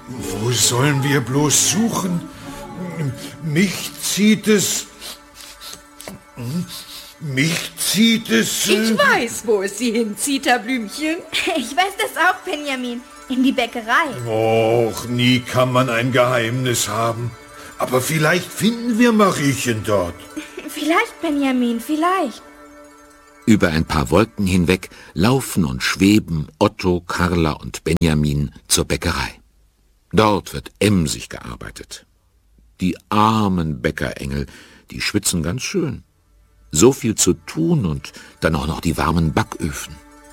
Wo sollen wir bloß suchen? Mich zieht es... Ich weiß, wo es Sie hinzieht, Herr Blümchen. Ich weiß das auch, Benjamin. In die Bäckerei. Och, nie kann man ein Geheimnis haben. Aber vielleicht finden wir Mariechen dort. Vielleicht, Benjamin, vielleicht. Über ein paar Wolken hinweg laufen und schweben Otto, Carla und Benjamin zur Bäckerei. Dort wird emsig gearbeitet. Die armen Bäckerengel, die schwitzen ganz schön. So viel zu tun und dann auch noch die warmen Backöfen.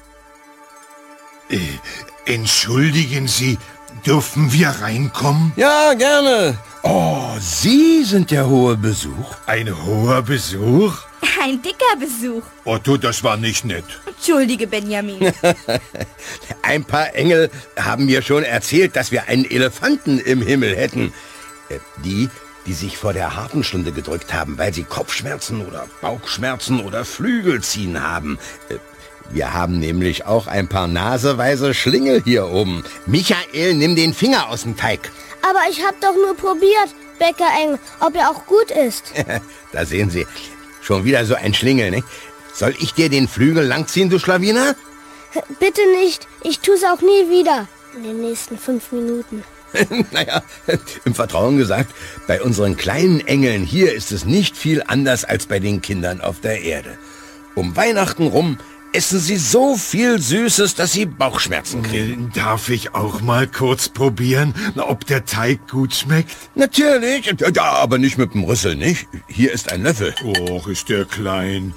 Entschuldigen Sie, dürfen wir reinkommen? Ja, gerne. Oh, Sie sind der hohe Besuch. Ein hoher Besuch? Ein dicker Besuch. Otto, das war nicht nett. Entschuldige, Benjamin. Ein paar Engel haben mir schon erzählt, dass wir einen Elefanten im Himmel hätten. Die sich vor der Harfenstunde gedrückt haben, weil sie Kopfschmerzen oder Bauchschmerzen oder Flügelziehen haben. Wir haben nämlich auch ein paar naseweise Schlingel hier oben. Michael, nimm den Finger aus dem Teig. Aber ich hab doch nur probiert, Bäckerengel, ob er auch gut ist. Da sehen Sie, schon wieder so ein Schlingel, ne? Soll ich dir den Flügel langziehen, du Schlawiner? Bitte nicht, ich tu's auch nie wieder. In den nächsten 5 Minuten. Naja, im Vertrauen gesagt, bei unseren kleinen Engeln hier ist es nicht viel anders als bei den Kindern auf der Erde. Um Weihnachten rum essen sie so viel Süßes, dass sie Bauchschmerzen kriegen. Darf ich auch mal kurz probieren, ob der Teig gut schmeckt? Natürlich, ja, aber nicht mit dem Rüssel, nicht? Hier ist ein Löffel. Och, ist der klein.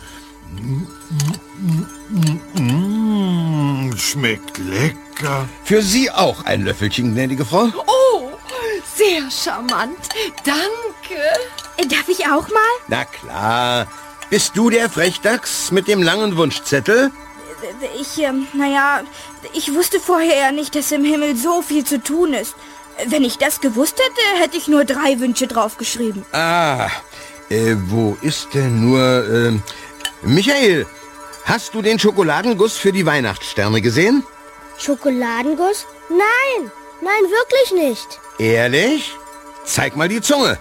Schmeckt lecker. Für Sie auch ein Löffelchen, gnädige Frau. Oh, sehr charmant. Danke. Darf ich auch mal? Na klar. Bist du der Frechdachs mit dem langen Wunschzettel? Ich wusste vorher ja nicht, dass im Himmel so viel zu tun ist. Wenn ich das gewusst hätte, hätte ich nur 3 Wünsche draufgeschrieben. Wo ist denn nur... Michael, hast du den Schokoladenguss für die Weihnachtssterne gesehen? Schokoladenguss? Nein, wirklich nicht. Ehrlich? Zeig mal die Zunge.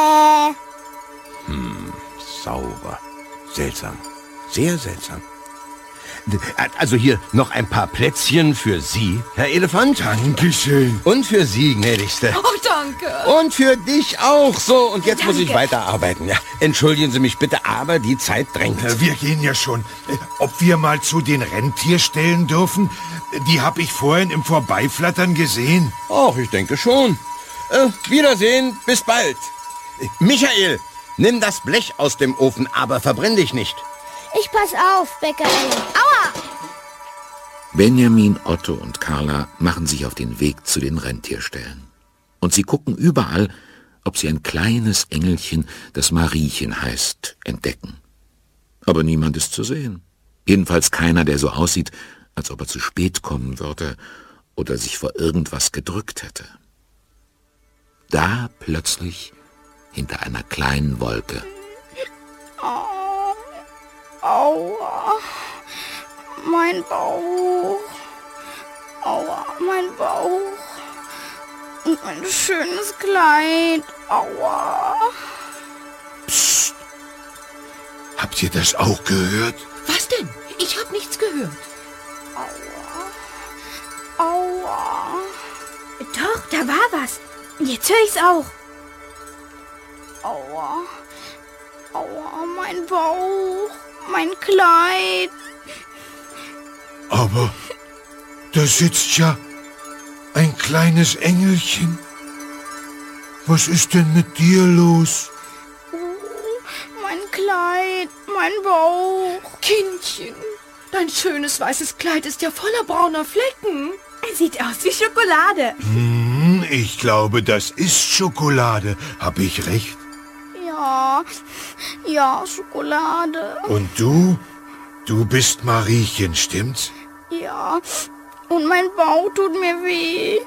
Sauber. Seltsam. Sehr seltsam. Also hier noch ein paar Plätzchen für Sie, Herr Elefant. Dankeschön. Und für Sie, gnädigste. Oh, danke. Und für dich auch. So, und jetzt muss ich Danke. weiterarbeiten. Ja, entschuldigen Sie mich bitte, aber die Zeit drängt. Wir gehen ja schon. Ob wir mal zu den Rentierstellen dürfen? Die habe ich vorhin im Vorbeiflattern gesehen. Ach, ich denke schon. Wiedersehen, bis bald. Michael, nimm das Blech aus dem Ofen, aber verbrenn dich nicht. Ich pass auf, Bäckerengel. Aua! Benjamin, Otto und Carla machen sich auf den Weg zu den Rentierstellen. Und sie gucken überall, ob sie ein kleines Engelchen, das Mariechen heißt, entdecken. Aber niemand ist zu sehen. Jedenfalls keiner, der so aussieht, als ob er zu spät kommen würde oder sich vor irgendwas gedrückt hätte. Da plötzlich, hinter einer kleinen Wolke. Aua, mein Bauch. Aua, mein Bauch. Und mein schönes Kleid. Aua. Psst. Habt ihr das auch gehört? Was denn? Ich habe nichts gehört. Aua. Doch, da war was. Jetzt höre ich's auch. Aua. Aua, mein Bauch. Mein Kleid. Aber da sitzt ja ein kleines Engelchen. Was ist denn mit dir los? Mein Kleid. Mein Bauch. Kindchen, dein schönes weißes Kleid ist ja voller brauner Flecken. Sieht aus wie Schokolade. Ich glaube, das ist Schokolade. Hab ich recht? Ja, Schokolade. Und du? Du bist Mariechen, stimmt's? Ja, und mein Bauch tut mir weh.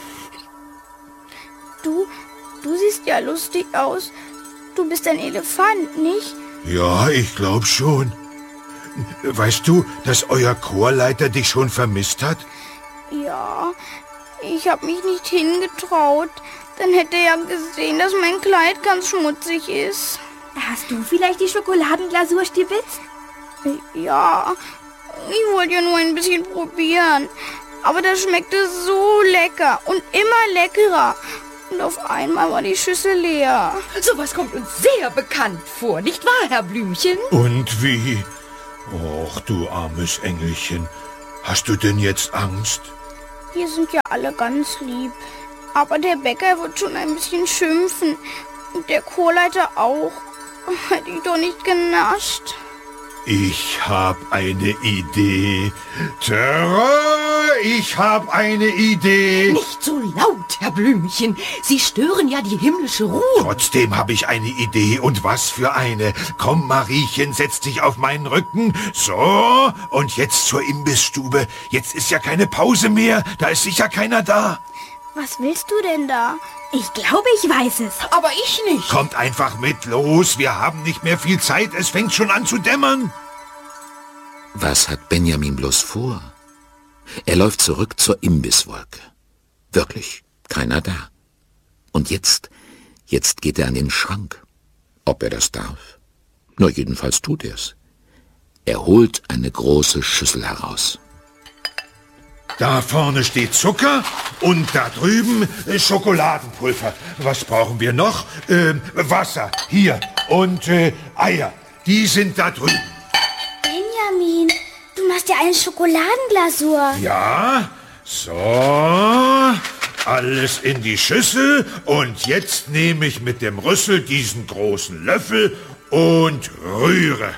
Du siehst ja lustig aus. Du bist ein Elefant, nicht? Ja, ich glaub schon. Weißt du, dass euer Chorleiter dich schon vermisst hat? Ja, Ich habe mich nicht hingetraut. Dann hätte er ja gesehen, dass mein Kleid ganz schmutzig ist. Hast du vielleicht die Schokoladenglasur stibitzt? Ja, ich wollte ja nur ein bisschen probieren. Aber das schmeckte so lecker und immer leckerer. Und auf einmal war die Schüssel leer. Sowas kommt uns sehr bekannt vor, nicht wahr, Herr Blümchen? Und wie? Och, du armes Engelchen. Hast du denn jetzt Angst? Hier sind ja alle ganz lieb. Aber der Bäcker wird schon ein bisschen schimpfen. Und der Chorleiter auch. Hätte ich doch nicht genascht. Ich hab eine Idee. Terror, ich hab eine Idee. Nicht so laut, Herr Blümchen. Sie stören ja die himmlische Ruhe. Trotzdem habe ich eine Idee. Und was für eine. Komm, Mariechen, setz dich auf meinen Rücken. So, und jetzt zur Imbissstube. Jetzt ist ja keine Pause mehr. Da ist sicher keiner da. Was willst du denn da? Ich glaube, ich weiß es. Aber ich nicht. Kommt einfach mit, los. Wir haben nicht mehr viel Zeit. Es fängt schon an zu dämmern. Was hat Benjamin bloß vor? Er läuft zurück zur Imbisswolke. Wirklich, keiner da. Und jetzt geht er an den Schrank. Ob er das darf? Na, jedenfalls tut er's. Er holt eine große Schüssel heraus. Da vorne steht Zucker und da drüben Schokoladenpulver. Was brauchen wir noch? Wasser, hier. Und Eier, die sind da drüben. Benjamin, du machst ja eine Schokoladenglasur. Ja, so. Alles in die Schüssel. Und jetzt nehme ich mit dem Rüssel diesen großen Löffel und rühre.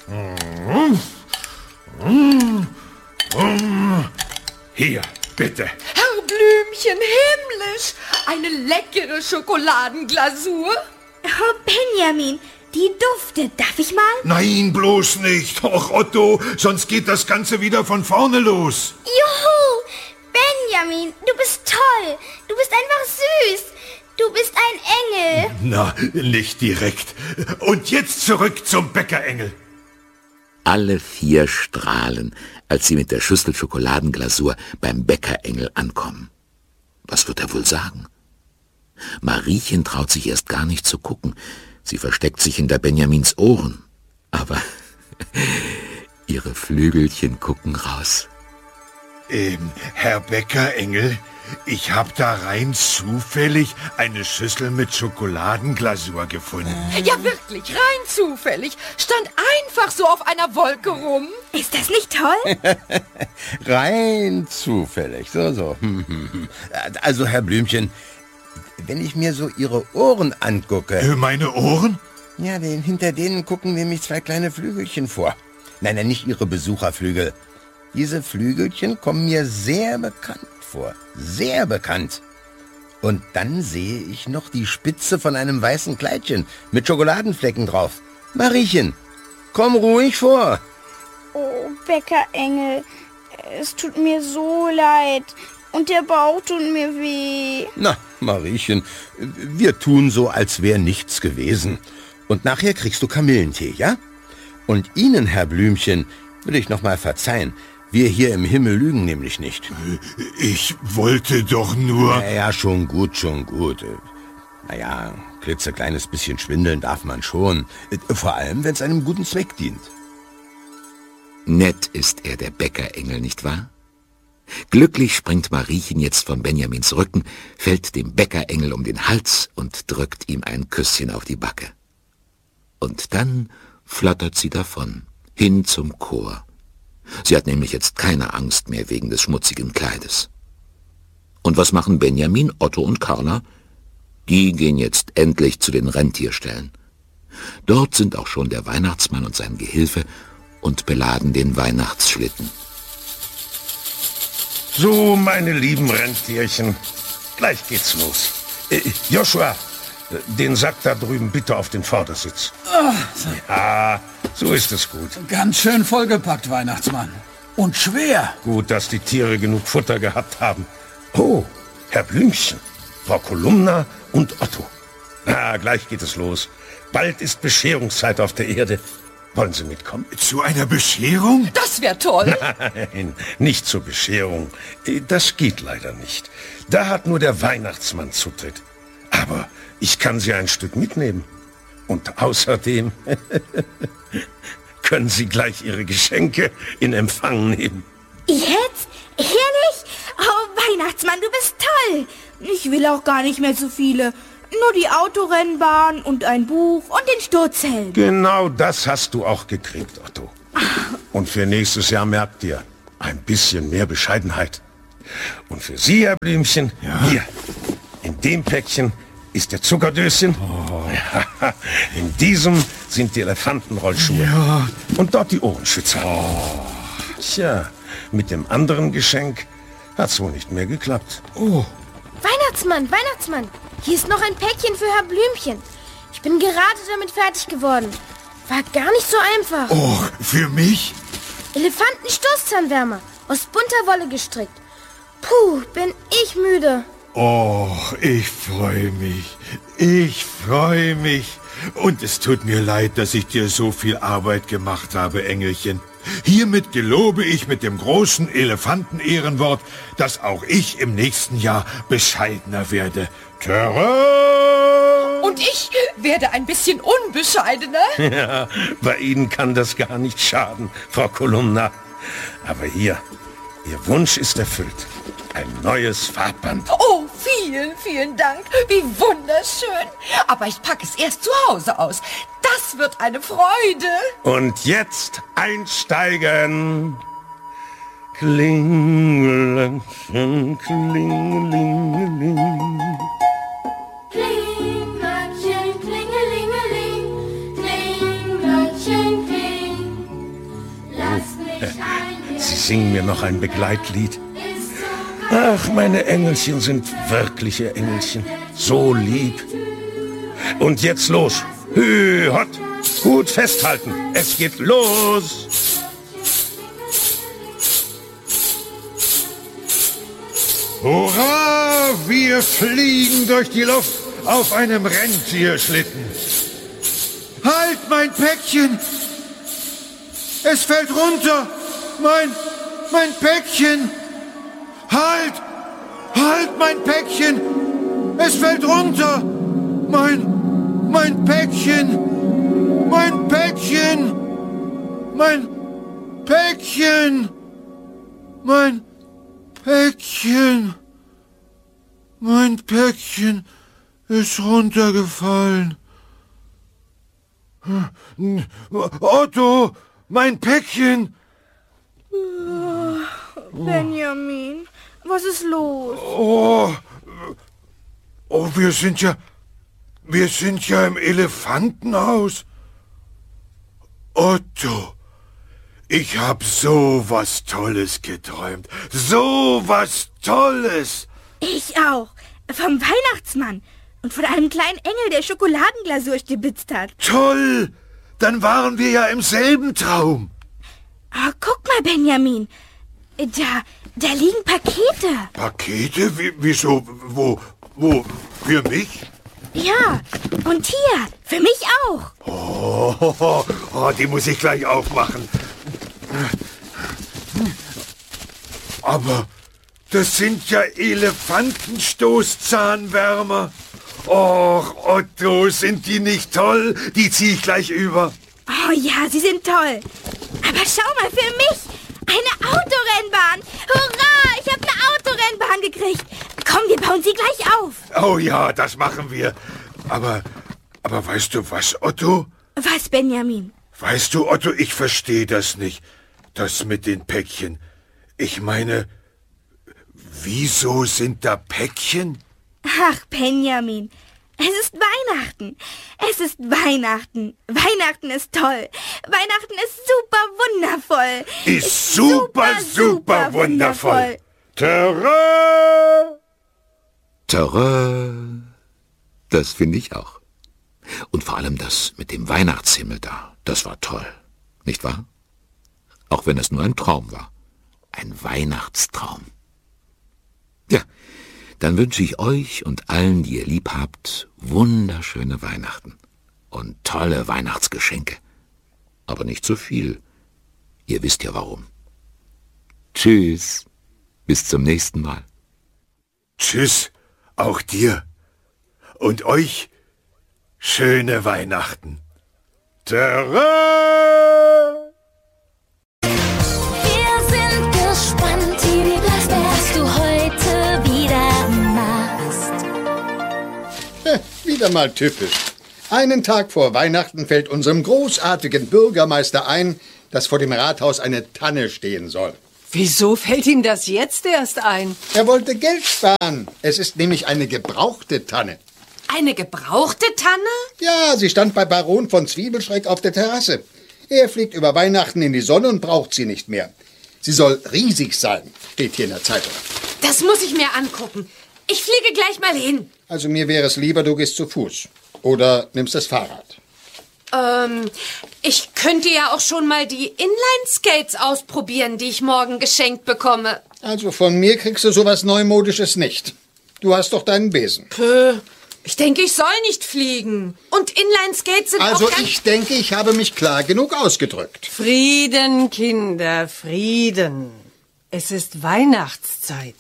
Hier, bitte. Herr Blümchen, himmlisch. Eine leckere Schokoladenglasur. Oh, Benjamin, die duftet. Darf ich mal? Nein, bloß nicht. Och, Otto, sonst geht das Ganze wieder von vorne los. Juhu! Benjamin, du bist toll. Du bist einfach süß. Du bist ein Engel. Na, nicht direkt. Und jetzt zurück zum Bäckerengel. Alle 4 strahlen, als sie mit der Schüssel Schokoladenglasur beim Bäckerengel ankommen. Was wird er wohl sagen? Mariechen traut sich erst gar nicht zu gucken. Sie versteckt sich hinter Benjamins Ohren. Aber ihre Flügelchen gucken raus. Herr Bäckerengel, ich hab da rein zufällig eine Schüssel mit Schokoladenglasur gefunden. Ja, wirklich, rein zufällig. Stand einfach so auf einer Wolke rum. Ist das nicht toll? Rein zufällig, so. Also, Herr Blümchen, wenn ich mir so Ihre Ohren angucke... Meine Ohren? Ja, hinter denen gucken nämlich 2 kleine Flügelchen vor. Nein, nicht Ihre Besucherflügel. Diese Flügelchen kommen mir sehr bekannt vor. Sehr bekannt. Und dann sehe ich noch die Spitze von einem weißen Kleidchen mit Schokoladenflecken drauf. Mariechen, komm ruhig vor. Oh, Bäckerengel, es tut mir so leid. Und der Bauch tut mir weh. Na, Mariechen, wir tun so, als wäre nichts gewesen. Und nachher kriegst du Kamillentee, ja? Und Ihnen, Herr Blümchen, will ich noch mal verzeihen. Wir hier im Himmel lügen nämlich nicht. Ich wollte doch nur... Ja, schon gut. Naja, klitzekleines bisschen schwindeln darf man schon. Vor allem, wenn es einem guten Zweck dient. Nett ist er, der Bäckerengel, nicht wahr? Glücklich springt Mariechen jetzt von Benjamins Rücken, fällt dem Bäckerengel um den Hals und drückt ihm ein Küsschen auf die Backe. Und dann flattert sie davon, hin zum Chor. Sie hat nämlich jetzt keine Angst mehr wegen des schmutzigen Kleides. Und was machen Benjamin, Otto und Carla? Die gehen jetzt endlich zu den Rentierställen. Dort sind auch schon der Weihnachtsmann und sein Gehilfe und beladen den Weihnachtsschlitten. So, meine lieben Rentierchen, gleich geht's los. Joshua, den Sack da drüben bitte auf den Vordersitz. Ja, so ist es gut. Ganz schön vollgepackt, Weihnachtsmann. Und schwer. Gut, dass die Tiere genug Futter gehabt haben. Oh, Herr Blümchen, Frau Kolumna und Otto. Na, gleich geht es los. Bald ist Bescherungszeit auf der Erde. Wollen Sie mitkommen? Zu einer Bescherung? Das wäre toll. Nein, nicht zur Bescherung. Das geht leider nicht. Da hat nur der Weihnachtsmann Zutritt. Aber ich kann Sie ein Stück mitnehmen. Und außerdem können Sie gleich Ihre Geschenke in Empfang nehmen. Jetzt? Ehrlich? Oh, Weihnachtsmann, du bist toll. Ich will auch gar nicht mehr so viele. Nur die Autorennbahn und ein Buch und den Sturzhelm. Genau das hast du auch gekriegt, Otto. Und für nächstes Jahr merkt ihr, ein bisschen mehr Bescheidenheit. Und für Sie, Herr Blümchen, hier, in dem Päckchen ist der Zuckerdöschen. Ja, in diesem sind die Elefantenrollschuhe. Ja. Und dort die Ohrenschützer. Tja, mit dem anderen Geschenk hat's wohl nicht mehr geklappt. Oh, Weihnachtsmann, Weihnachtsmann, hier ist noch ein Päckchen für Herr Blümchen. Ich bin gerade damit fertig geworden. War gar nicht so einfach. oh, für mich? Elefantenstoßzahnwärmer, aus bunter Wolle gestrickt. Puh, bin ich müde. Oh, ich freue mich. Ich freue mich. Und es tut mir leid, dass ich dir so viel Arbeit gemacht habe, Engelchen. Hiermit gelobe ich mit dem großen Elefanten-Ehrenwort, dass auch ich im nächsten Jahr bescheidener werde. Tada! Und ich werde ein bisschen unbescheidener. Ja, bei Ihnen kann das gar nicht schaden, Frau Kolumna. Aber hier, Ihr Wunsch ist erfüllt. Ein neues Farbband. Oh, vielen, vielen Dank. Wie wunderschön. Aber ich packe es erst zu Hause aus. Das wird eine Freude. Und jetzt einsteigen. Klingelöckchen, klingelingeling. Klinglöckchen, klingelingeling, Klinglöckchen, kling. Lass mich ein. Sie singen mir noch ein Begleitlied. Ach, meine Engelchen sind wirkliche Engelchen. So lieb. Und jetzt los. Hü, hot. Gut festhalten. Es geht los. Hurra! Wir fliegen durch die Luft auf einem Rentierschlitten. Halt, mein Päckchen! Es fällt runter! Mein Päckchen! Halt! Halt, mein Päckchen! Es fällt runter! Mein Päckchen! Mein Päckchen! Mein Päckchen! Mein Päckchen! Mein Päckchen ist runtergefallen. Otto! Mein Päckchen! Benjamin, was ist los? Oh, wir sind ja im Elefantenhaus. Otto, ich hab so was Tolles geträumt. So was Tolles. Ich auch. Vom Weihnachtsmann. Und von einem kleinen Engel, der Schokoladenglasur stibitzt hat. Toll. Dann waren wir ja im selben Traum. Oh, guck mal, Benjamin. Da liegen Pakete. Pakete? Wieso? Wo? Für mich? Ja, und hier, für mich auch. Oh, die muss ich gleich aufmachen. Aber das sind ja Elefantenstoßzahnwärmer. Och, Otto, sind die nicht toll? Die zieh ich gleich über. Oh ja, sie sind toll. Aber schau mal, für mich. Eine Autorennbahn. Hurra, ich habe eine Autorennbahn gekriegt. Komm, wir bauen sie gleich auf. Oh ja, das machen wir. Aber weißt du was, Otto? Was, Benjamin? Weißt du, Otto, ich verstehe das nicht. Das mit den Päckchen. Ich meine, wieso sind da Päckchen? Ach, Benjamin, es ist Weihnachten. Es ist Weihnachten. Weihnachten ist toll. Weihnachten ist super wundervoll. Ist super wundervoll. Tada! Tada! Das finde ich auch. Und vor allem das mit dem Weihnachtshimmel da, das war toll. Nicht wahr? Auch wenn es nur ein Traum war. Ein Weihnachtstraum. Ja, dann wünsche ich euch und allen, die ihr lieb habt, wunderschöne Weihnachten und tolle Weihnachtsgeschenke. Aber nicht zu viel. Ihr wisst ja warum. Tschüss. Bis zum nächsten Mal. Tschüss, auch dir. Und euch schöne Weihnachten. Tada! Wir sind gespannt, Tibi Blocksberg, was du heute wieder machst. Wieder mal typisch. Einen Tag vor Weihnachten fällt unserem großartigen Bürgermeister ein, dass vor dem Rathaus eine Tanne stehen soll. Wieso fällt ihm das jetzt erst ein? Er wollte Geld sparen. Es ist nämlich eine gebrauchte Tanne. Eine gebrauchte Tanne? Ja, sie stand bei Baron von Zwiebelschreck auf der Terrasse. Er fliegt über Weihnachten in die Sonne und braucht sie nicht mehr. Sie soll riesig sein, steht hier in der Zeitung. Das muss ich mir angucken. Ich fliege gleich mal hin. Also mir wäre es lieber, du gehst zu Fuß. Oder nimmst das Fahrrad. Ich könnte ja auch schon mal die Inline-Skates ausprobieren, die ich morgen geschenkt bekomme. Also von mir kriegst du sowas Neumodisches nicht. Du hast doch deinen Besen. Ich denke, ich soll nicht fliegen. Und Inline-Skates sind Also auch ganz... ich denke, ich habe mich klar genug ausgedrückt. Frieden, Kinder, Frieden. Es ist Weihnachtszeit.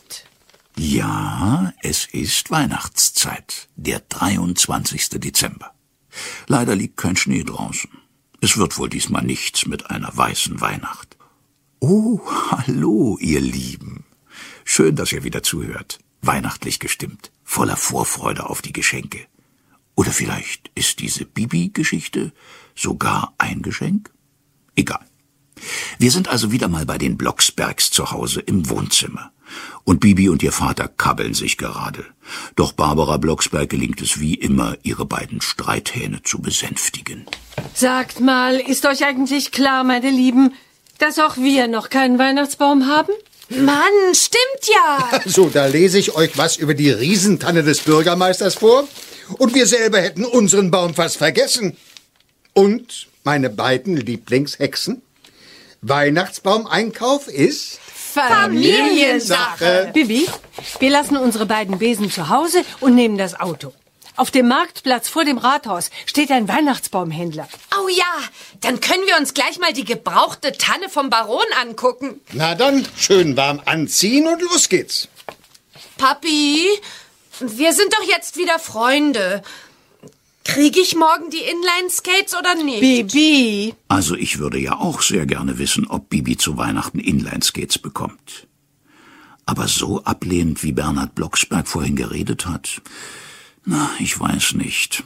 Ja, es ist Weihnachtszeit, der 23. Dezember. Leider liegt kein Schnee draußen. Es wird wohl diesmal nichts mit einer weißen Weihnacht. Oh, hallo, ihr Lieben. Schön, dass ihr wieder zuhört. Weihnachtlich gestimmt, voller Vorfreude auf die Geschenke. Oder vielleicht ist diese Bibi-Geschichte sogar ein Geschenk? Egal. Wir sind also wieder mal bei den Blocksbergs zu Hause im Wohnzimmer. Und Bibi und ihr Vater kabbeln sich gerade. Doch Barbara Blocksberg gelingt es wie immer, ihre beiden Streithähne zu besänftigen. Sagt mal, ist euch eigentlich klar, meine Lieben, dass auch wir noch keinen Weihnachtsbaum haben? Mann, stimmt ja. So, da lese ich euch was über die Riesentanne des Bürgermeisters vor. Und wir selber hätten unseren Baum fast vergessen. Und meine beiden Lieblingshexen? Weihnachtsbaumeinkauf ist... Familiensache. Bibi, wir lassen unsere beiden Besen zu Hause und nehmen das Auto. Auf dem Marktplatz vor dem Rathaus steht ein Weihnachtsbaumhändler. Oh ja, dann können wir uns gleich mal die gebrauchte Tanne vom Baron angucken. Na dann, schön warm anziehen und los geht's. Papi, wir sind doch jetzt wieder Freunde. Kriege ich morgen die Inline-Skates oder nicht? Bibi! Also ich würde ja auch sehr gerne wissen, ob Bibi zu Weihnachten Inline-Skates bekommt. Aber so ablehnend, wie Bernhard Blocksberg vorhin geredet hat, na, ich weiß nicht.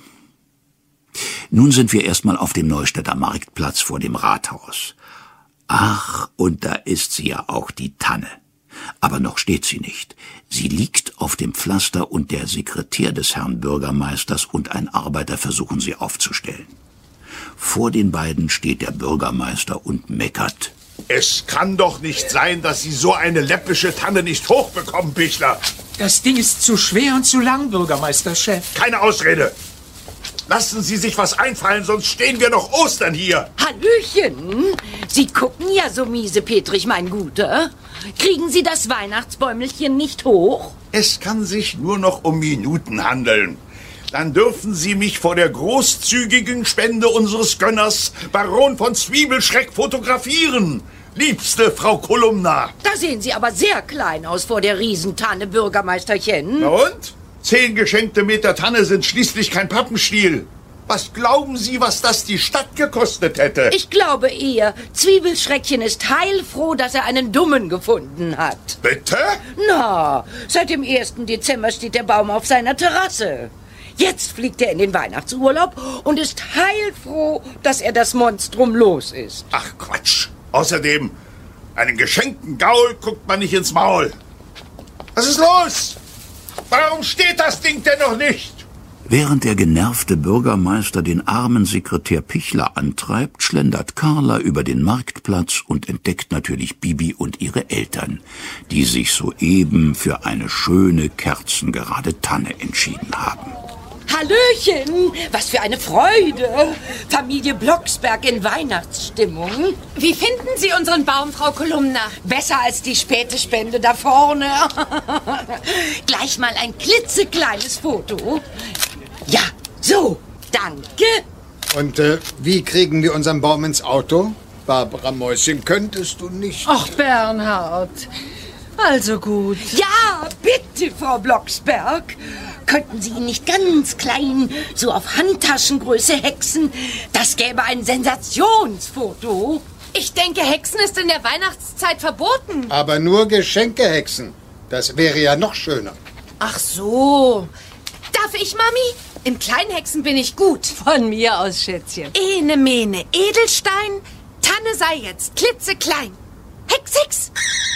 Nun sind wir erstmal auf dem Neustädter Marktplatz vor dem Rathaus. Ach, und da ist sie ja auch, die Tanne. Aber noch steht sie nicht. Sie liegt auf dem Pflaster und der Sekretär des Herrn Bürgermeisters und ein Arbeiter versuchen sie aufzustellen. Vor den beiden steht der Bürgermeister und meckert. Es kann doch nicht sein, dass Sie so eine läppische Tanne nicht hochbekommen, Bichler. Das Ding ist zu schwer und zu lang, Bürgermeisterchef. Keine Ausrede. Lassen Sie sich was einfallen, sonst stehen wir noch Ostern hier. Hallöchen. Sie gucken ja so miesepetrig, mein Guter. Kriegen Sie das Weihnachtsbäumelchen nicht hoch? Es kann sich nur noch um Minuten handeln. Dann dürfen Sie mich vor der großzügigen Spende unseres Gönners, Baron von Zwiebelschreck, fotografieren. Liebste Frau Kolumna. Da sehen Sie aber sehr klein aus vor der Riesentanne, Bürgermeisterchen. Na und? 10 geschenkte Meter Tanne sind schließlich kein Pappenstiel. Was glauben Sie, was das die Stadt gekostet hätte? Ich glaube eher, Zwiebelschreckchen ist heilfroh, dass er einen Dummen gefunden hat. Bitte? Na, seit dem 1. Dezember steht der Baum auf seiner Terrasse. Jetzt fliegt er in den Weihnachtsurlaub und ist heilfroh, dass er das Monstrum los ist. Ach Quatsch. Außerdem, einen geschenkten Gaul guckt man nicht ins Maul. Was ist los? Warum steht das Ding denn noch nicht? Während der genervte Bürgermeister den armen Sekretär Pichler antreibt, schlendert Carla über den Marktplatz und entdeckt natürlich Bibi und ihre Eltern, die sich soeben für eine schöne, kerzengerade Tanne entschieden haben. Hallöchen, was für eine Freude. Familie Blocksberg in Weihnachtsstimmung. Wie finden Sie unseren Baum, Frau Kolumna? Besser als die späte Spende da vorne. Gleich mal ein klitzekleines Foto. Ja, so, danke. Und wie kriegen wir unseren Baum ins Auto? Barbara Mäuschen, könntest du nicht... Ach, Bernhard. Also gut. Ja, bitte, Frau Blocksberg. Könnten Sie ihn nicht ganz klein, so auf Handtaschengröße hexen? Das gäbe ein Sensationsfoto. Ich denke, Hexen ist in der Weihnachtszeit verboten. Aber nur Geschenke hexen. Das wäre ja noch schöner. Ach so. Darf ich, Mami? Im Kleinhexen bin ich gut. Von mir aus, Schätzchen. Ene, mene, Edelstein, Tanne sei jetzt klitzeklein. Hex, Hex.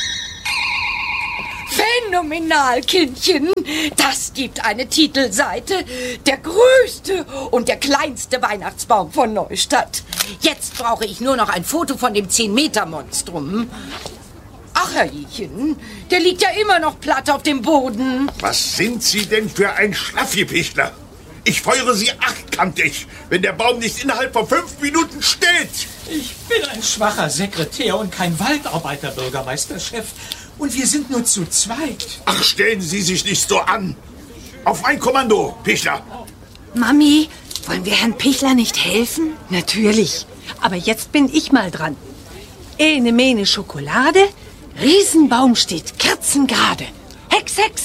Phänomenal, Kindchen. Das gibt eine Titelseite. Der größte und der kleinste Weihnachtsbaum von Neustadt. Jetzt brauche ich nur noch ein Foto von dem 10-Meter-Monstrum. Ach, Herrchen, der liegt ja immer noch platt auf dem Boden. Was sind Sie denn für ein Schlaffipichler? Ich feuere Sie achtkantig, wenn der Baum nicht innerhalb von 5 Minuten steht. Ich bin ein schwacher Sekretär und kein Waldarbeiter, Bürgermeisterchef. Und wir sind nur zu zweit. Ach, stellen Sie sich nicht so an. Auf mein Kommando, Pichler. Mami, wollen wir Herrn Pichler nicht helfen? Natürlich. Aber jetzt bin ich mal dran. Ene, mene, Schokolade. Riesenbaum steht kerzengerade. Hex, Hex.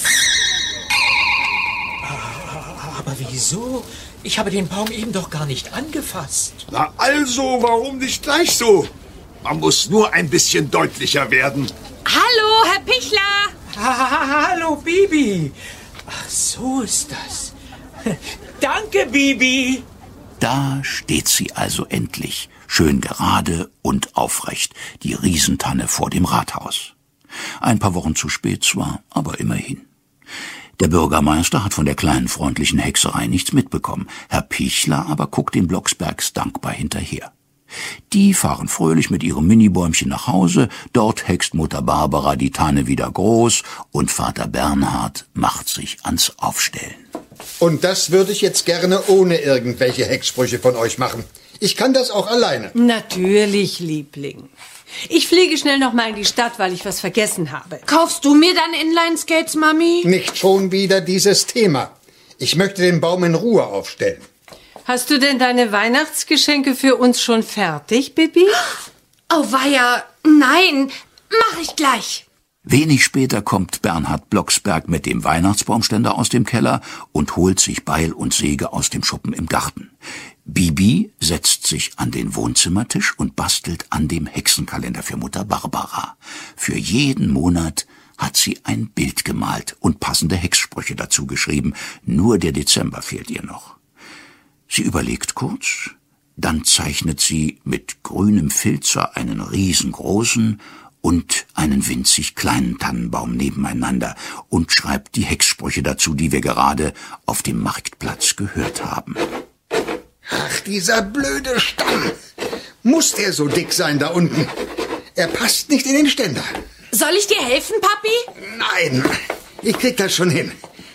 Aber wieso? Ich habe den Baum eben doch gar nicht angefasst. Na also, warum nicht gleich so? Man muss nur ein bisschen deutlicher werden. Hallo, Herr Pichler. Hallo, Bibi. Ach, so ist das. Danke, Bibi. Da steht sie also endlich, schön gerade und aufrecht, die Riesentanne vor dem Rathaus. Ein paar Wochen zu spät zwar, aber immerhin. Der Bürgermeister hat von der kleinen freundlichen Hexerei nichts mitbekommen. Herr Pichler aber guckt den Blocksbergs dankbar hinterher. Die fahren fröhlich mit ihrem Minibäumchen nach Hause, dort hext Mutter Barbara die Tanne wieder groß und Vater Bernhard macht sich ans Aufstellen. Und das würde ich jetzt gerne ohne irgendwelche Hexsprüche von euch machen. Ich kann das auch alleine. Natürlich, Liebling. Ich fliege schnell noch mal in die Stadt, weil ich was vergessen habe. Kaufst du mir dann Inline-Skates, Mami? Nicht schon wieder dieses Thema. Ich möchte den Baum in Ruhe aufstellen. Hast du denn deine Weihnachtsgeschenke für uns schon fertig, Bibi? Oh, weia. Nein, mach ich gleich. Wenig später kommt Bernhard Blocksberg mit dem Weihnachtsbaumständer aus dem Keller und holt sich Beil und Säge aus dem Schuppen im Garten. Bibi setzt sich an den Wohnzimmertisch und bastelt an dem Hexenkalender für Mutter Barbara. Für jeden Monat hat sie ein Bild gemalt und passende Hexsprüche dazu geschrieben. Nur der Dezember fehlt ihr noch. Sie überlegt kurz, dann zeichnet sie mit grünem Filzer einen riesengroßen und einen winzig kleinen Tannenbaum nebeneinander und schreibt die Hexsprüche dazu, die wir gerade auf dem Marktplatz gehört haben. Ach, dieser blöde Stamm. Muss der so dick sein da unten? Er passt nicht in den Ständer. Soll ich dir helfen, Papi? Nein, ich krieg das schon hin.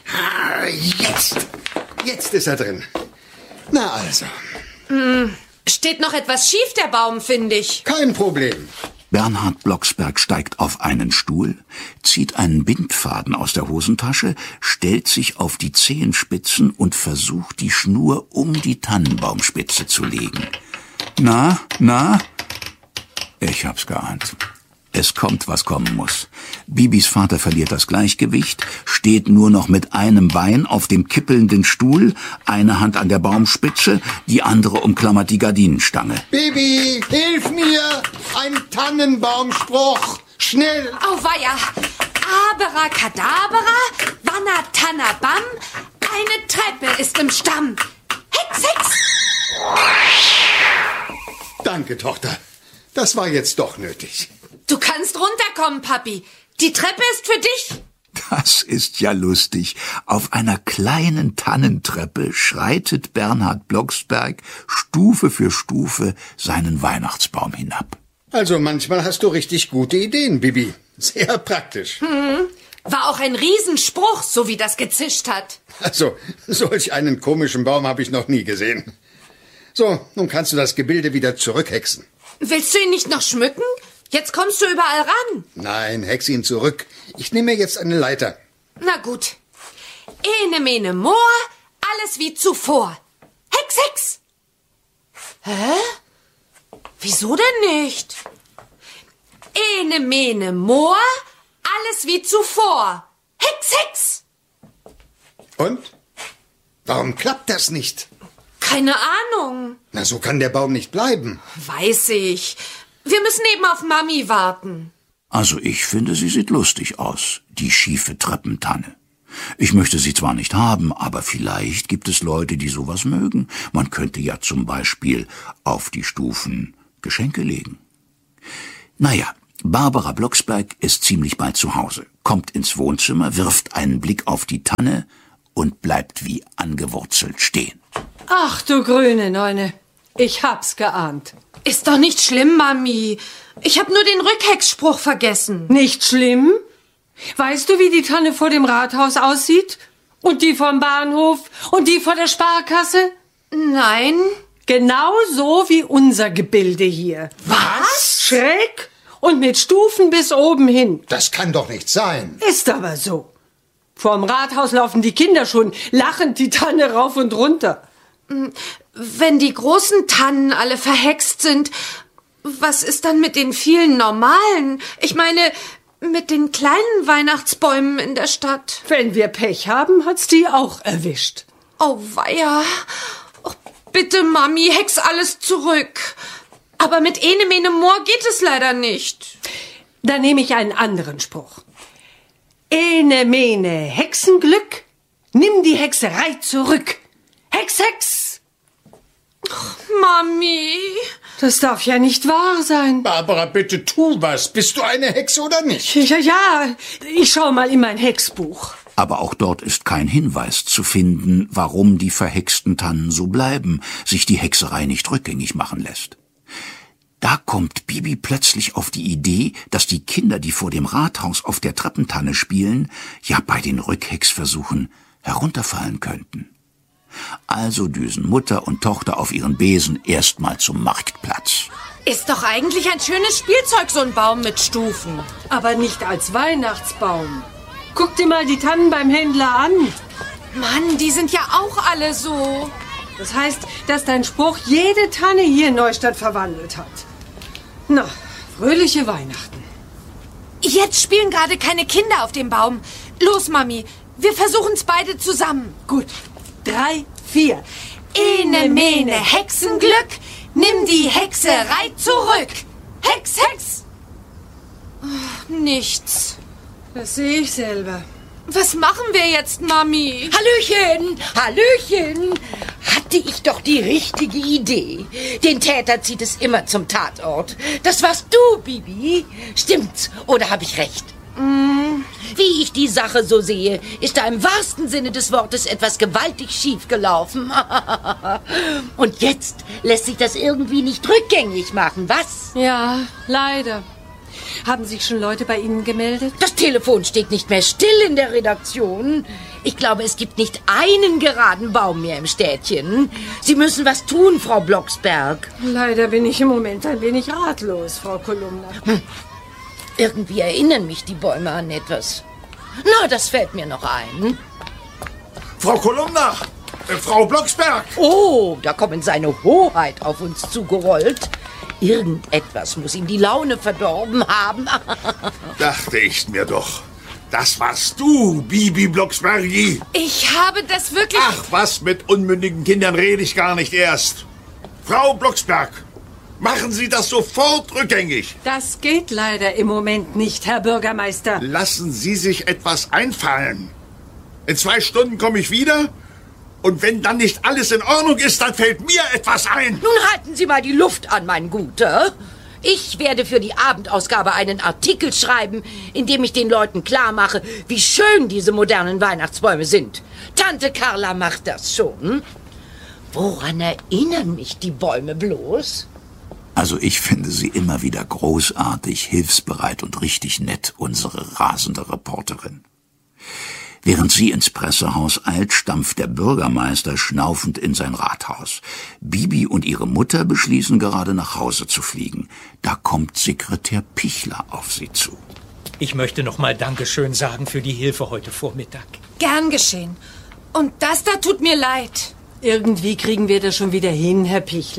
Jetzt ist er drin. Na also. Steht noch etwas schief, der Baum, finde ich. Kein Problem. Bernhard Blocksberg steigt auf einen Stuhl, zieht einen Bindfaden aus der Hosentasche, stellt sich auf die Zehenspitzen und versucht, die Schnur um die Tannenbaumspitze zu legen. Na? Ich hab's geahnt. Es kommt, was kommen muss. Bibis Vater verliert das Gleichgewicht, steht nur noch mit einem Bein auf dem kippelnden Stuhl, eine Hand an der Baumspitze, die andere umklammert die Gardinenstange. Bibi, hilf mir! Ein Tannenbaumspruch! Schnell! Oh, weia! Abracadabra, Wanna Tanna Bam, eine Treppe ist im Stamm. Hex, Hex! Danke, Tochter. Das war jetzt doch nötig. Du kannst runterkommen, Papi. Die Treppe ist für dich. Das ist ja lustig. Auf einer kleinen Tannentreppe schreitet Bernhard Blocksberg Stufe für Stufe seinen Weihnachtsbaum hinab. Also manchmal hast du richtig gute Ideen, Bibi. Sehr praktisch. War auch ein Riesenspruch, so wie das gezischt hat. Also, solch einen komischen Baum habe ich noch nie gesehen. So, nun kannst du das Gebilde wieder zurückhexen. Willst du ihn nicht noch schmücken? Jetzt kommst du überall ran. Nein, hex ihn zurück. Ich nehme mir jetzt eine Leiter. Na gut. Ene, mene, Moor, alles wie zuvor. Hex, Hex! Hä? Wieso denn nicht? Ene, mene, Moor, alles wie zuvor. Hex, Hex! Und? Warum klappt das nicht? Keine Ahnung. Na, so kann der Baum nicht bleiben. Weiß ich. Wir müssen eben auf Mami warten. Also ich finde, sie sieht lustig aus, die schiefe Treppentanne. Ich möchte sie zwar nicht haben, aber vielleicht gibt es Leute, die sowas mögen. Man könnte ja zum Beispiel auf die Stufen Geschenke legen. Naja, Barbara Blocksberg ist ziemlich bald zu Hause, kommt ins Wohnzimmer, wirft einen Blick auf die Tanne und bleibt wie angewurzelt stehen. Ach du grüne Neune, ich hab's geahnt. Ist doch nicht schlimm, Mami. Ich hab nur den Rückhecksspruch vergessen. Nicht schlimm? Weißt du, wie die Tanne vor dem Rathaus aussieht? Und die vom Bahnhof? Und die vor der Sparkasse? Nein. Genau so wie unser Gebilde hier. Was? Schräg und mit Stufen bis oben hin. Das kann doch nicht sein. Ist aber so. Vorm Rathaus laufen die Kinder schon lachend die Tanne rauf und runter. Wenn die großen Tannen alle verhext sind, was ist dann mit den vielen normalen? Ich meine, mit den kleinen Weihnachtsbäumen in der Stadt. Wenn wir Pech haben, hat's die auch erwischt. Oh weia. Oh, bitte, Mami, hex alles zurück. Aber mit Ene Mene Moor geht es leider nicht. Dann nehme ich einen anderen Spruch. Ene Mene Hexenglück, nimm die Hexerei zurück. Hex, Hex! Oh, Mami. Das darf ja nicht wahr sein. Barbara, bitte tu was. Bist du eine Hexe oder nicht? Ja, ich schau mal in mein Hexbuch. Aber auch dort ist kein Hinweis zu finden, warum die verhexten Tannen so bleiben, sich die Hexerei nicht rückgängig machen lässt. Da kommt Bibi plötzlich auf die Idee, dass die Kinder, die vor dem Rathaus auf der Treppentanne spielen, ja bei den Rückhexversuchen herunterfallen könnten. Also düsen Mutter und Tochter auf ihren Besen erstmal zum Marktplatz. Ist doch eigentlich ein schönes Spielzeug, so ein Baum mit Stufen. Aber nicht als Weihnachtsbaum. Guck dir mal die Tannen beim Händler an. Mann, die sind ja auch alle so. Das heißt, dass dein Spruch jede Tanne hier in Neustadt verwandelt hat. Na, fröhliche Weihnachten. Jetzt spielen gerade keine Kinder auf dem Baum. Los, Mami, wir versuchen's beide zusammen. Gut, 3, 4. Ene, mene, Hexenglück, nimm die Hexerei zurück. Hex, Hex. Oh, nichts. Das sehe ich selber. Was machen wir jetzt, Mami? Hallöchen, Hallöchen. Hatte ich doch die richtige Idee. Den Täter zieht es immer zum Tatort. Das warst du, Bibi. Stimmt's, oder habe ich recht? Wie ich die Sache so sehe, ist da im wahrsten Sinne des Wortes etwas gewaltig schief gelaufen. Und jetzt lässt sich das irgendwie nicht rückgängig machen, was? Ja, leider. Haben sich schon Leute bei Ihnen gemeldet? Das Telefon steht nicht mehr still in der Redaktion. Ich glaube, es gibt nicht einen geraden Baum mehr im Städtchen. Sie müssen was tun, Frau Blocksberg. Leider bin ich im Moment ein wenig ratlos, Frau Kolumna. Irgendwie erinnern mich die Bäume an etwas. Na, das fällt mir noch ein. Frau Kolumna! Frau Blocksberg! Oh, da kommen seine Hoheit auf uns zugerollt. Irgendetwas muss ihm die Laune verdorben haben. Dachte ich mir doch. Das warst du, Bibi Blocksbergi. Ich habe das wirklich... Ach, was, mit unmündigen Kindern rede ich gar nicht erst. Frau Blocksberg, machen Sie das sofort rückgängig. Das geht leider im Moment nicht, Herr Bürgermeister. Lassen Sie sich etwas einfallen. In 2 Stunden komme ich wieder. Und wenn dann nicht alles in Ordnung ist, dann fällt mir etwas ein. Nun halten Sie mal die Luft an, mein Guter. Ich werde für die Abendausgabe einen Artikel schreiben, in dem ich den Leuten klar mache, wie schön diese modernen Weihnachtsbäume sind. Tante Carla macht das schon. Woran erinnern mich die Bäume bloß? Also ich finde sie immer wieder großartig, hilfsbereit und richtig nett, unsere rasende Reporterin. Während sie ins Pressehaus eilt, stampft der Bürgermeister schnaufend in sein Rathaus. Bibi und ihre Mutter beschließen gerade nach Hause zu fliegen. Da kommt Sekretär Pichler auf sie zu. Ich möchte noch mal Dankeschön sagen für die Hilfe heute Vormittag. Gern geschehen. Und das da tut mir leid. Irgendwie kriegen wir das schon wieder hin, Herr Pichler.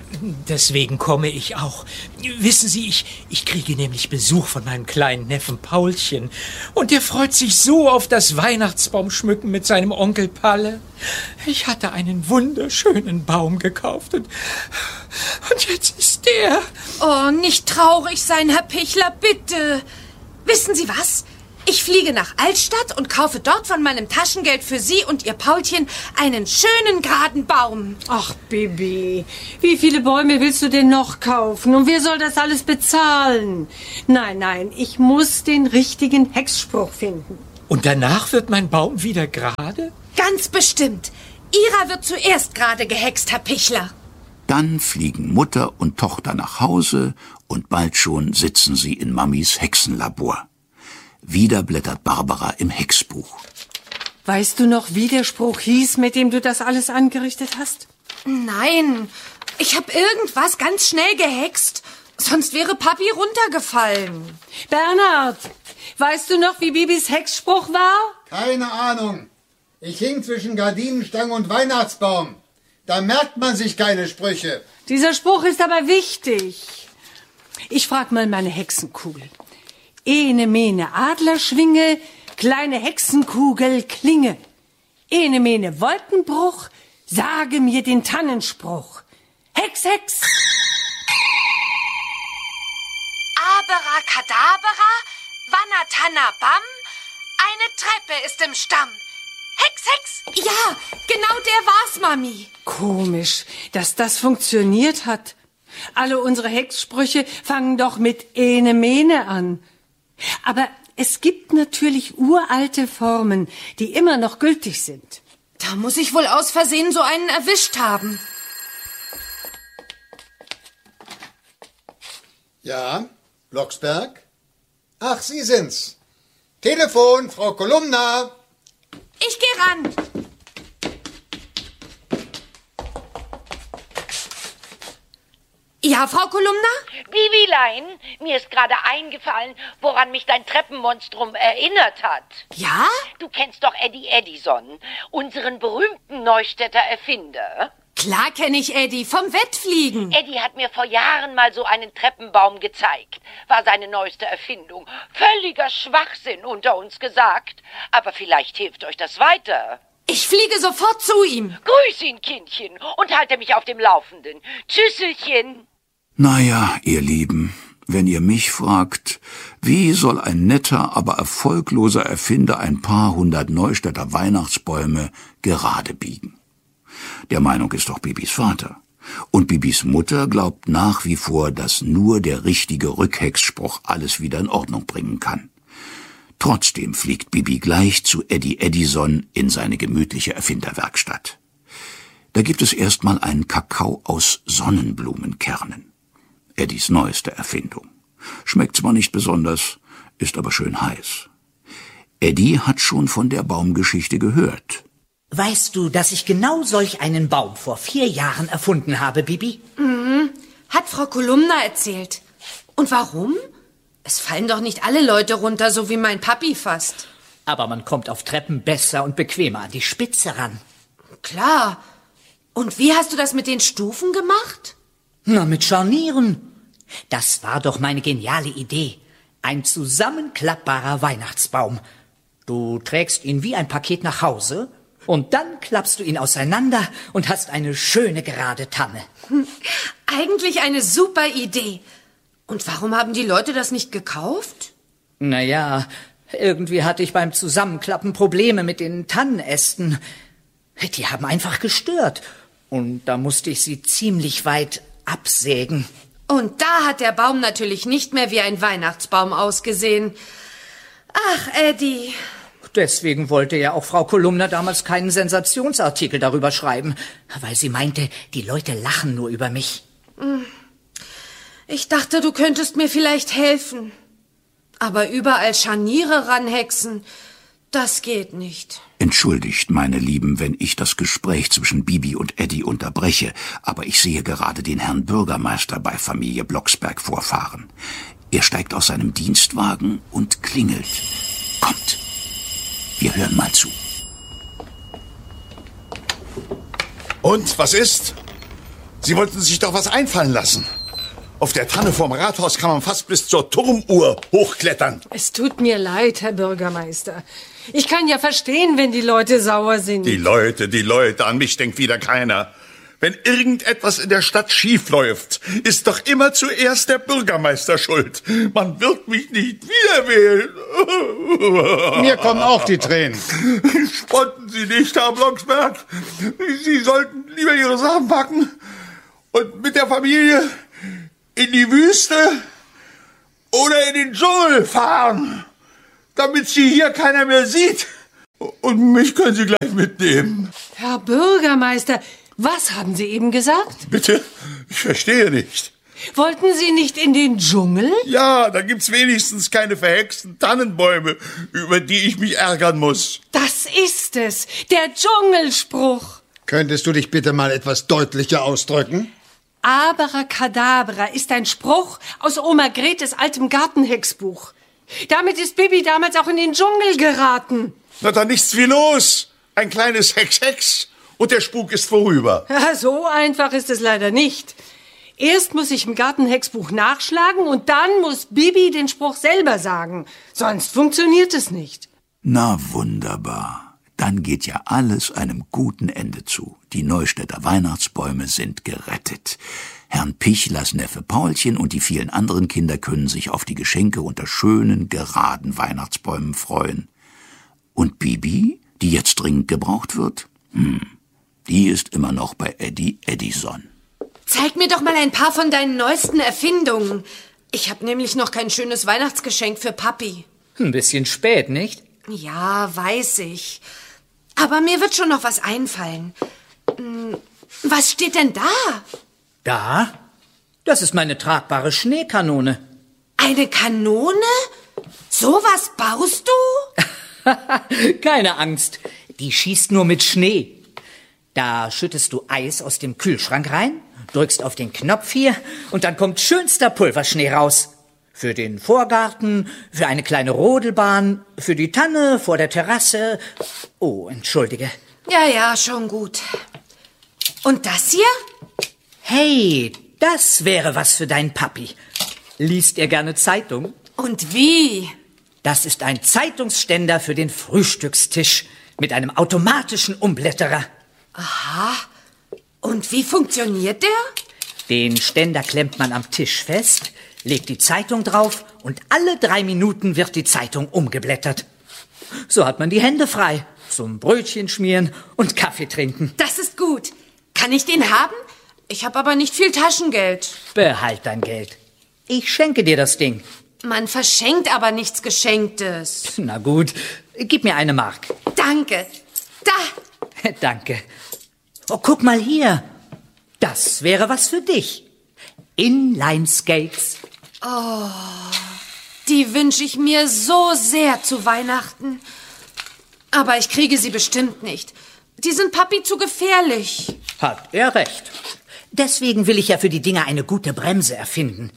Deswegen komme ich auch. Wissen Sie, ich kriege nämlich Besuch von meinem kleinen Neffen Paulchen. Und der freut sich so auf das Weihnachtsbaumschmücken mit seinem Onkel Palle. Ich hatte einen wunderschönen Baum gekauft und jetzt ist der... Oh, nicht traurig sein, Herr Pichler, bitte. Wissen Sie was? Ich fliege nach Altstadt und kaufe dort von meinem Taschengeld für Sie und Ihr Paulchen einen schönen, geraden Baum. Ach, Bibi, wie viele Bäume willst du denn noch kaufen? Und wer soll das alles bezahlen? Nein, ich muss den richtigen Hexspruch finden. Und danach wird mein Baum wieder gerade? Ganz bestimmt. Ihrer wird zuerst gerade gehext, Herr Pichler. Dann fliegen Mutter und Tochter nach Hause und bald schon sitzen sie in Mamis Hexenlabor. Wieder blättert Barbara im Hexbuch. Weißt du noch, wie der Spruch hieß, mit dem du das alles angerichtet hast? Nein, ich habe irgendwas ganz schnell gehext. Sonst wäre Papi runtergefallen. Bernhard, weißt du noch, wie Bibis Hexspruch war? Keine Ahnung. Ich hing zwischen Gardinenstange und Weihnachtsbaum. Da merkt man sich keine Sprüche. Dieser Spruch ist aber wichtig. Ich frag mal meine Hexenkugel. Ene mene Adlerschwinge, kleine Hexenkugel klinge. Ene mene Wolkenbruch, sage mir den Tannenspruch. Hex, Hex! Abracadabra, Wannatanna Bam, eine Treppe ist im Stamm. Hex, Hex! Ja, genau der war's, Mami. Komisch, dass das funktioniert hat. Alle unsere Hexsprüche fangen doch mit Ene mene an. Aber es gibt natürlich uralte Formen, die immer noch gültig sind. Da muss ich wohl aus Versehen so einen erwischt haben. Ja, Blocksberg? Ach, Sie sind's. Telefon, Frau Kolumna. Ich geh ran. Ja, Frau Kolumna? Bibilein, mir ist gerade eingefallen, woran mich dein Treppenmonstrum erinnert hat. Ja? Du kennst doch Eddie Edison, unseren berühmten Neustädter Erfinder. Klar kenne ich Eddie, vom Wettfliegen. Eddie hat mir vor Jahren mal so einen Treppenbaum gezeigt. War seine neueste Erfindung. Völliger Schwachsinn unter uns gesagt. Aber vielleicht hilft euch das weiter. Ich fliege sofort zu ihm. Grüß ihn, Kindchen, und halte mich auf dem Laufenden. Tschüsselchen. Naja, ihr Lieben, wenn ihr mich fragt, wie soll ein netter, aber erfolgloser Erfinder ein paar hundert Neustädter Weihnachtsbäume gerade biegen? Der Meinung ist doch Bibis Vater. Und Bibis Mutter glaubt nach wie vor, dass nur der richtige Rückhexspruch alles wieder in Ordnung bringen kann. Trotzdem fliegt Bibi gleich zu Eddie Edison in seine gemütliche Erfinderwerkstatt. Da gibt es erstmal einen Kakao aus Sonnenblumenkernen. Eddies neueste Erfindung. Schmeckt zwar nicht besonders, ist aber schön heiß. Eddie hat schon von der Baumgeschichte gehört. Weißt du, dass ich genau solch einen Baum vor 4 Jahren erfunden habe, Bibi? Mhm. Hat Frau Kolumna erzählt. Und warum? Es fallen doch nicht alle Leute runter, so wie mein Papi fast. Aber man kommt auf Treppen besser und bequemer an die Spitze ran. Klar. Und wie hast du das mit den Stufen gemacht? Na, mit Scharnieren. Das war doch meine geniale Idee. Ein zusammenklappbarer Weihnachtsbaum. Du trägst ihn wie ein Paket nach Hause und dann klappst du ihn auseinander und hast eine schöne gerade Tanne. Eigentlich eine super Idee. Und warum haben die Leute das nicht gekauft? Naja, irgendwie hatte ich beim Zusammenklappen Probleme mit den Tannenästen. Die haben einfach gestört. Und da musste ich sie ziemlich weit absägen. Und da hat der Baum natürlich nicht mehr wie ein Weihnachtsbaum ausgesehen. Ach, Eddie. Deswegen wollte ja auch Frau Kolumna damals keinen Sensationsartikel darüber schreiben, weil sie meinte, die Leute lachen nur über mich. Ich dachte, du könntest mir vielleicht helfen. Aber überall Scharniere ranhexen, das geht nicht. Entschuldigt, meine Lieben, wenn ich das Gespräch zwischen Bibi und Eddie unterbreche, aber ich sehe gerade den Herrn Bürgermeister bei Familie Blocksberg vorfahren. Er steigt aus seinem Dienstwagen und klingelt. Kommt, wir hören mal zu. Und, was ist? Sie wollten sich doch was einfallen lassen. Auf der Tanne vorm Rathaus kann man fast bis zur Turmuhr hochklettern. Es tut mir leid, Herr Bürgermeister. Ich kann ja verstehen, wenn die Leute sauer sind. Die Leute, an mich denkt wieder keiner. Wenn irgendetwas in der Stadt schief läuft, ist doch immer zuerst der Bürgermeister schuld. Man wird mich nicht wiederwählen. Mir kommen auch die Tränen. Spotten Sie nicht, Herr Blocksberg. Sie sollten lieber Ihre Sachen packen und mit der Familie in die Wüste oder in den Dschungel fahren, damit Sie hier keiner mehr sieht. Und mich können Sie gleich mitnehmen. Herr Bürgermeister, was haben Sie eben gesagt? Bitte? Ich verstehe nicht. Wollten Sie nicht in den Dschungel? Ja, da gibt's wenigstens keine verhexten Tannenbäume, über die ich mich ärgern muss. Das ist es, der Dschungelspruch. Könntest du dich bitte mal etwas deutlicher ausdrücken? Abracadabra ist ein Spruch aus Oma Gretes altem Gartenhexbuch. Damit ist Bibi damals auch in den Dschungel geraten. Na, dann nichts wie los. Ein kleines Hex und der Spuk ist vorüber. Ja, so einfach ist es leider nicht. Erst muss ich im Gartenhexbuch nachschlagen und dann muss Bibi den Spruch selber sagen. Sonst funktioniert es nicht. Na wunderbar. Dann geht ja alles einem guten Ende zu. Die Neustädter Weihnachtsbäume sind gerettet. Herrn Pichlers Neffe Paulchen und die vielen anderen Kinder können sich auf die Geschenke unter schönen, geraden Weihnachtsbäumen freuen. Und Bibi, die jetzt dringend gebraucht wird? Die ist immer noch bei Eddie Edison. Zeig mir doch mal ein paar von deinen neuesten Erfindungen. Ich habe nämlich noch kein schönes Weihnachtsgeschenk für Papi. Ein bisschen spät, nicht? Ja, weiß ich. Aber mir wird schon noch was einfallen. Was steht denn da? Da? Das ist meine tragbare Schneekanone. Eine Kanone? Sowas baust du? Keine Angst. Die schießt nur mit Schnee. Da schüttest du Eis aus dem Kühlschrank rein, drückst auf den Knopf hier und dann kommt schönster Pulverschnee raus. Für den Vorgarten, für eine kleine Rodelbahn, für die Tanne vor der Terrasse. Oh, entschuldige. Ja, schon gut. Und das hier? Hey, das wäre was für deinen Papi. Liest er gerne Zeitung? Und wie? Das ist ein Zeitungsständer für den Frühstückstisch mit einem automatischen Umblätterer. Aha. Und wie funktioniert der? Den Ständer klemmt man am Tisch fest, legt die Zeitung drauf und alle 3 Minuten wird die Zeitung umgeblättert. So hat man die Hände frei zum Brötchen schmieren und Kaffee trinken. Das ist gut. Kann ich den haben? Ich habe aber nicht viel Taschengeld. Behalt dein Geld. Ich schenke dir das Ding. Man verschenkt aber nichts Geschenktes. Na gut, gib mir 1 Mark. Danke. Da. Danke. Oh, guck mal hier. Das wäre was für dich. Inline-Skates. Oh, die wünsche ich mir so sehr zu Weihnachten. Aber ich kriege sie bestimmt nicht. Die sind Papi zu gefährlich. Hat er recht. Deswegen will ich ja für die Dinger eine gute Bremse erfinden.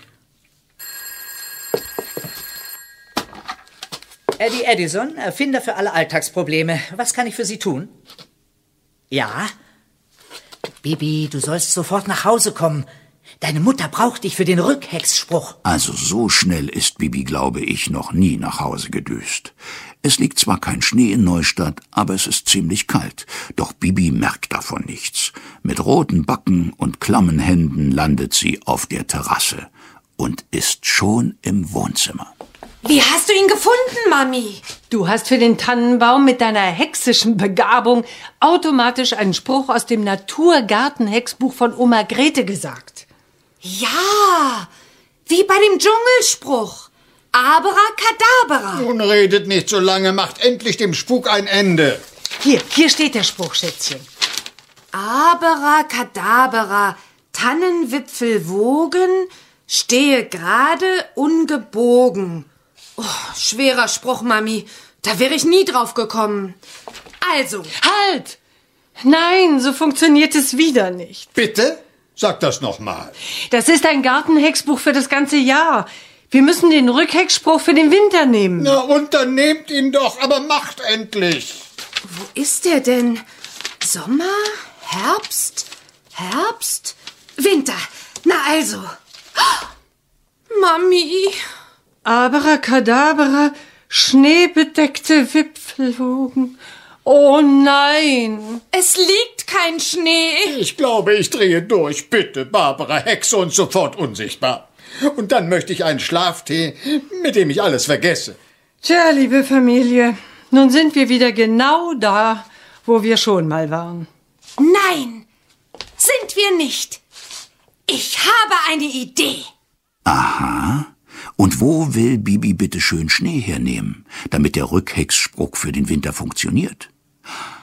Eddie Edison, Erfinder für alle Alltagsprobleme. Was kann ich für Sie tun? Ja? Bibi, du sollst sofort nach Hause kommen. Deine Mutter braucht dich für den Rückhexspruch. Also so schnell ist Bibi, glaube ich, noch nie nach Hause gedüst. Es liegt zwar kein Schnee in Neustadt, aber es ist ziemlich kalt. Doch Bibi merkt davon nichts. Mit roten Backen und klammen Händen landet sie auf der Terrasse und ist schon im Wohnzimmer. Wie hast du ihn gefunden, Mami? Du hast für den Tannenbaum mit deiner hexischen Begabung automatisch einen Spruch aus dem Naturgartenhexbuch von Oma Grete gesagt. Ja, wie bei dem Dschungelspruch. Abracadabra. Nun redet nicht so lange, macht endlich dem Spuk ein Ende. Hier steht der Spruch, Schätzchen. Abracadabra, Tannenwipfel wogen, stehe gerade ungebogen. Oh, schwerer Spruch, Mami. Da wäre ich nie drauf gekommen. Also. Halt! Nein, so funktioniert es wieder nicht. Bitte? Sag das noch mal. Das ist ein Gartenhexbuch für das ganze Jahr. Wir müssen den Rückhexspruch für den Winter nehmen. Na und dann nehmt ihn doch, aber macht endlich. Wo ist der denn? Sommer? Herbst? Winter. Na also. Mami. Abracadabra, schneebedeckte Wipfelwogen. Oh nein. Es liegt kein Schnee. Ich glaube, ich drehe durch. Bitte, Barbara, Hexe und sofort unsichtbar. Und dann möchte ich einen Schlaftee, mit dem ich alles vergesse. Tja, liebe Familie, nun sind wir wieder genau da, wo wir schon mal waren. Nein, sind wir nicht. Ich habe eine Idee. Aha. Und wo will Bibi bitte schön Schnee hernehmen, damit der Rückhex-Spruch für den Winter funktioniert?